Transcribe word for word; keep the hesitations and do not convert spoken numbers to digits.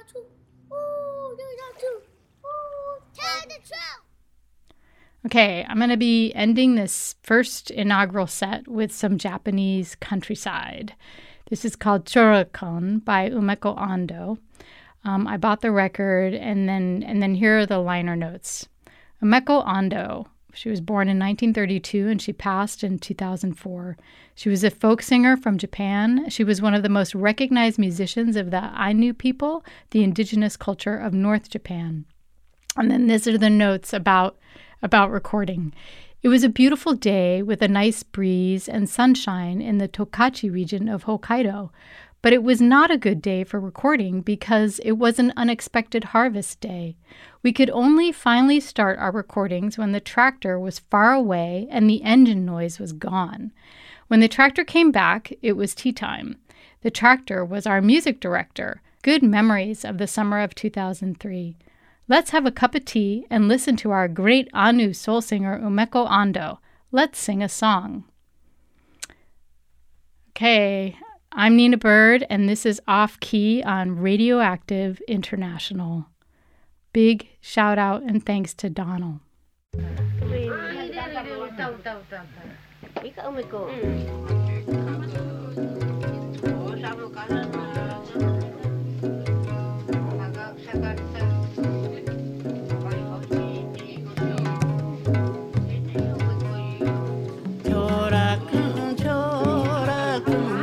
Okay, I'm going to be ending this first inaugural set with some Japanese countryside. This is called Chorokon by Umeko Ando. Um, I bought the record, and then and then here are the liner notes. Umeko Ando. She was born in nineteen thirty-two and she passed in two thousand four. She was a folk singer from Japan. She was one of the most recognized musicians of the Ainu people, the indigenous culture of North Japan. And then these are the notes about, about recording. It was a beautiful day with a nice breeze and sunshine in the Tokachi region of Hokkaido. But it was not a good day for recording because it was an unexpected harvest day. We could only finally start our recordings when the tractor was far away and the engine noise was gone. When the tractor came back, it was tea time. The tractor was our music director. Good memories of the summer of two thousand three. Let's have a cup of tea and listen to our great Ainu soul singer Umeko Ando. Let's sing a song. Okay. I'm Nina Bird, and this is Off Key on Radioactive International. Big shout out and thanks to Donald. Mm.